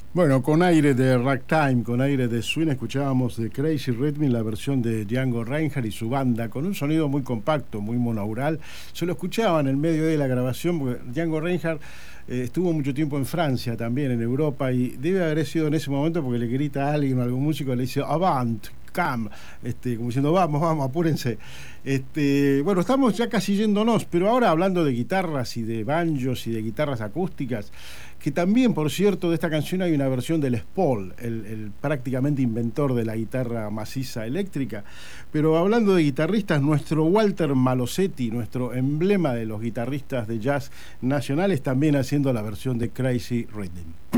Bueno, con aire de ragtime, con aire de swing, escuchábamos de Crazy Rhythm la versión de Django Reinhardt y su banda, con un sonido muy compacto, muy monaural. Se lo escuchaba en el medio de la grabación, porque Django Reinhardt estuvo mucho tiempo en Francia, también en Europa, y debe haber sido en ese momento porque le grita a alguien o algún músico, le dice Avant, come, como diciendo vamos, vamos, apúrense. Bueno, estamos ya casi yéndonos, pero ahora hablando de guitarras y de banjos y de guitarras acústicas, que también, por cierto, de esta canción hay una versión del Les Paul, el prácticamente inventor de la guitarra maciza eléctrica. Pero hablando de guitarristas, nuestro Walter Malosetti, nuestro emblema de los guitarristas de jazz nacionales, también haciendo la versión de Crazy Rhythm.